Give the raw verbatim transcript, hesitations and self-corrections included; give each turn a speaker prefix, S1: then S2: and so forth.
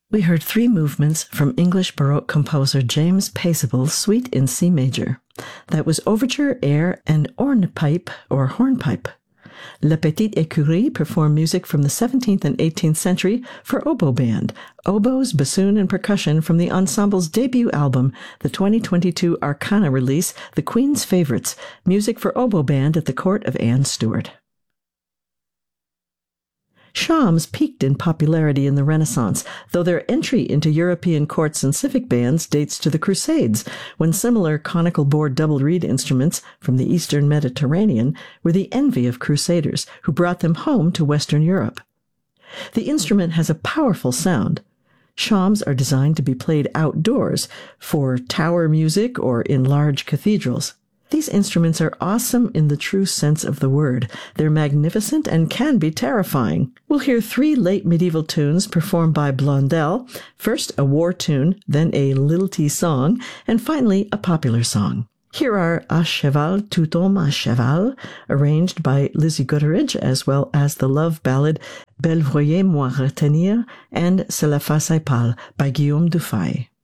S1: We heard three movements from English Baroque composer James Paisible's Suite in C major. That was Overture, Air, and Hornpipe, or Hornpipe. La Petite Écurie performed music from the seventeenth and eighteenth century for oboe band, oboes, bassoon, and percussion from the ensemble's debut album, the twenty twenty-two Arcana release, The Queen's Favorites, music for oboe band at the court of Anne Stewart. Shawms peaked in popularity in the Renaissance, though their entry into European courts and civic bands dates to the Crusades, when similar conical bore double reed instruments from the Eastern Mediterranean were the envy of crusaders, who brought them home to Western Europe. The instrument has a powerful sound. Shawms are designed to be played outdoors, for tower music or in large cathedrals. These instruments are awesome in the true sense of the word. They're magnificent and can be terrifying. We'll hear three late medieval tunes performed by Blondel, first a war tune, then a lilty song, and finally a popular song. Here are À cheval, tout homme à cheval, arranged by Lizzie Gutteridge, as well as the love ballad Belle voyez moi retenir and C'est la face épale by Guillaume Dufay.